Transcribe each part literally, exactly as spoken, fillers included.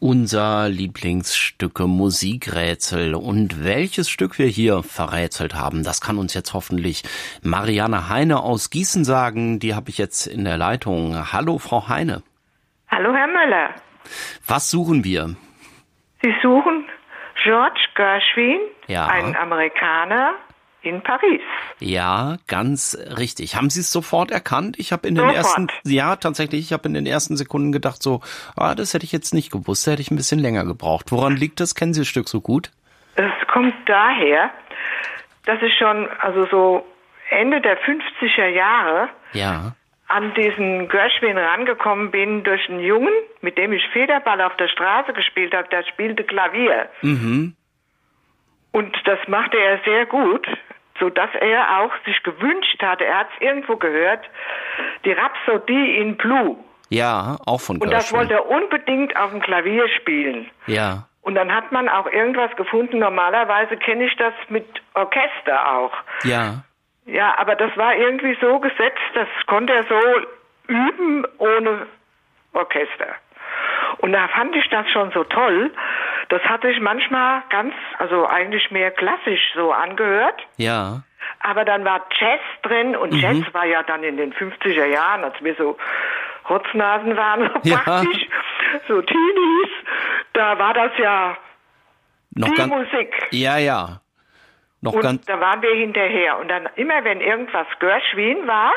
Unser Lieblingsstücke Musikrätsel. Und welches Stück wir hier verrätselt haben, das kann uns jetzt hoffentlich Marianne Heine aus Gießen sagen. Die habe ich jetzt in der Leitung. Hallo, Frau Heine. Hallo, Herr Möller. Was suchen wir? Sie suchen George Gershwin, Ja. einen Amerikaner in Paris. Ja, ganz richtig. Haben Sie es sofort erkannt? Ich habe in den Sofort. ersten, ja, tatsächlich, ich habe in den ersten Sekunden gedacht so, ah, das hätte ich jetzt nicht gewusst, da hätte ich ein bisschen länger gebraucht. Woran liegt das? Kennen Sie das Stück so gut? Es kommt daher, dass ich schon, also so Ende der fünfziger Jahre Ja. an diesen Gershwin rangekommen bin durch einen Jungen, mit dem ich Federball auf der Straße gespielt habe, der spielte Klavier. Mhm. Und das machte er sehr gut, so dass er auch sich gewünscht hatte, er hat es irgendwo gehört, die Rhapsodie in Blue. Ja, auch von Und Gershwin. das wollte er unbedingt auf dem Klavier spielen. Ja. Und dann hat man auch irgendwas gefunden. Normalerweise kenne ich das mit Orchester auch. Ja. Ja, aber das war irgendwie so gesetzt, das konnte er so üben ohne Orchester. Und da fand ich das schon so toll. Das hat sich manchmal ganz, also eigentlich mehr klassisch so angehört. Ja. Aber dann war Jazz drin und Mhm. Jazz war ja dann in den fünfziger Jahren, als wir so Rotznasen waren, so Ja. praktisch, so Teenies, da war das ja Noch die ganz, Musik. ja, ja. Noch Und ganz, da waren wir hinterher. Und dann immer, wenn irgendwas Gershwin war,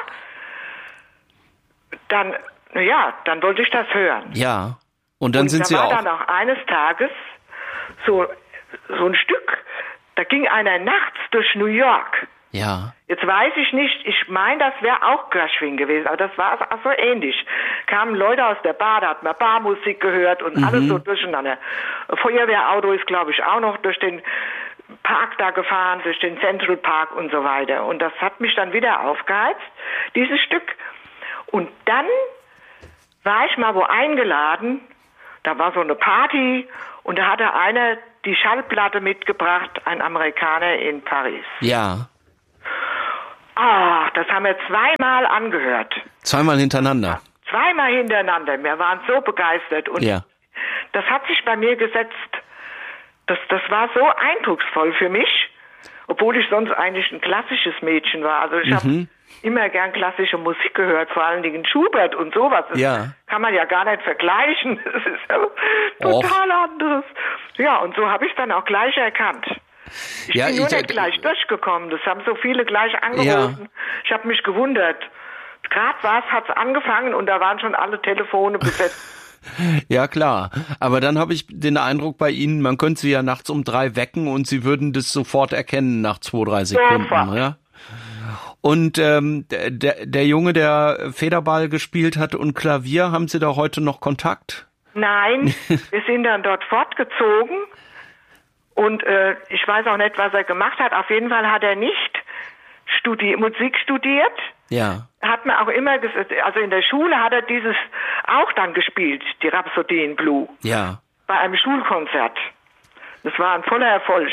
dann, ja, dann wollte ich das hören. ja. Und dann und sind da Sie war auch, dann auch eines Tages so, so ein Stück, da ging einer nachts durch New York. ja, Jetzt weiß ich nicht, ich meine, das wäre auch Gershwin gewesen, aber das war auch so ähnlich. Kamen Leute aus der Bar, da hat man Barmusik gehört und Mhm. alles so durcheinander. Feuerwehrauto ist, glaube ich, auch noch durch den Park da gefahren, durch den Central Park und so weiter. Und das hat mich dann wieder aufgeheizt, dieses Stück. Und dann war ich mal wo eingeladen, da war so eine Party und da hatte einer die Schallplatte mitgebracht, ein Amerikaner in Paris. ja. Ah, das haben wir zweimal angehört. Zweimal hintereinander. Zweimal hintereinander. Wir waren so begeistert. Und Ja. das hat sich bei mir gesetzt. Das, das war so eindrucksvoll für mich, obwohl ich sonst eigentlich ein klassisches Mädchen war. Also ich Mhm. habe immer gern klassische Musik gehört, vor allen Dingen Schubert und sowas. Das Ja. kann man ja gar nicht vergleichen. Das ist ja total anderes. Ja, und so habe ich dann auch gleich erkannt. Ich Ja, bin nur ich- nicht gleich durchgekommen. Das haben so viele gleich angerufen. Ich habe mich gewundert. Gerade was hat's angefangen und da waren schon alle Telefone besetzt. Ja, klar. Aber dann habe ich den Eindruck bei Ihnen, man könnte Sie ja nachts um drei wecken und Sie würden das sofort erkennen nach zwei, drei Sekunden. Sofort. Ja? Und ähm, der, der Junge, der Federball gespielt hat und Klavier, haben Sie da heute noch Kontakt? Nein, wir sind dann dort fortgezogen und äh, ich weiß auch nicht, was er gemacht hat. Auf jeden Fall hat er nicht studi- Musik studiert. Ja. Hat man auch immer gesagt, also in der Schule hat er dieses auch dann gespielt, die Rhapsodie in Blue, Ja. bei einem Schulkonzert. Das war ein voller Erfolg.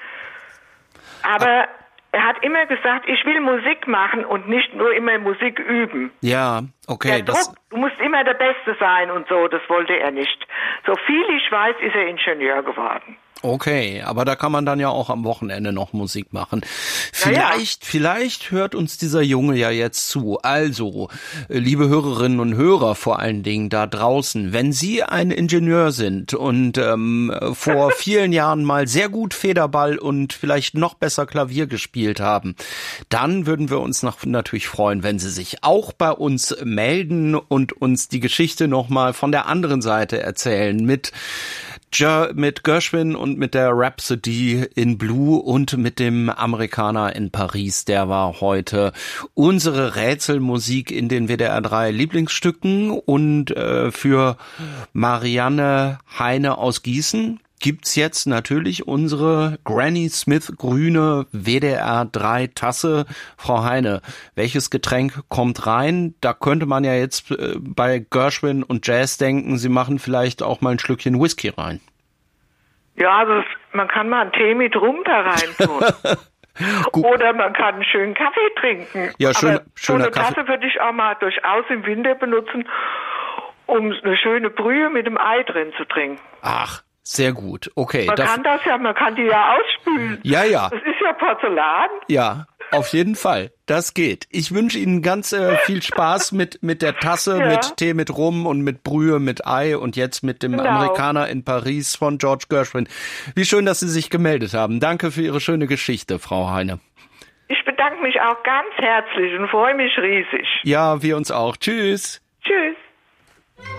Aber er hat immer gesagt, ich will Musik machen und nicht nur immer Musik üben. Ja, okay. Der Das, Druck, du musst immer der Beste sein und so, das wollte er nicht. So viel ich weiß, ist er Ingenieur geworden. okay, aber da kann man dann ja auch am Wochenende noch Musik machen. Na ja. Vielleicht, vielleicht hört uns dieser Junge ja jetzt zu. Also, äh, liebe Hörerinnen und Hörer vor allen Dingen da draußen, wenn Sie ein Ingenieur sind und ähm, vor vielen Jahren mal sehr gut Federball und vielleicht noch besser Klavier gespielt haben, dann würden wir uns noch, natürlich freuen, wenn Sie sich auch bei uns melden und uns die Geschichte nochmal von der anderen Seite erzählen mit Ger- mit Gershwin und mit der Rhapsodie in Blue und mit dem Amerikaner in Paris. Der war heute unsere Rätselmusik in den W D R drei Lieblingsstücken. Und äh, für Marianne Heine aus Gießen gibt's jetzt natürlich unsere Granny Smith grüne W D R drei Tasse. Frau Heine, welches Getränk kommt rein? Da könnte man ja jetzt äh, bei Gershwin und Jazz denken, Sie machen vielleicht auch mal ein Schlückchen Whisky rein. Ja, also es, man kann mal einen Tee mit Rum da rein tun. Gut. Oder man kann einen schönen Kaffee trinken. Ja, schön- Aber so schöner eine Kaffee. Tasse würde ich auch mal durchaus im Winter benutzen. um eine schöne Brühe mit dem Ei drin zu trinken. Ach, sehr gut. Okay. Man kann das ja, man kann die ja ausspülen. Ja, ja. Das ist ja Porzellan. Ja, auf jeden Fall. Das geht. Ich wünsche Ihnen ganz äh, viel Spaß mit mit der Tasse, ja. mit Tee mit Rum und mit Brühe, mit Ei und jetzt mit dem genau. Amerikaner in Paris von George Gershwin. Wie schön, dass Sie sich gemeldet haben. Danke für Ihre schöne Geschichte, Frau Heine. Ich bedanke mich auch ganz herzlich und freue mich riesig. Ja, wir uns auch. Tschüss. Tschüss.